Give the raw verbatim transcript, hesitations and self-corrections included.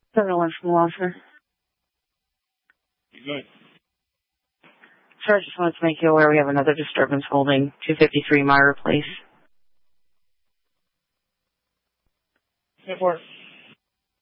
seven oh one from Officer. Good. Sir, I just wanted to make you aware we have another disturbance holding two fifty-three Myra Place. Good work.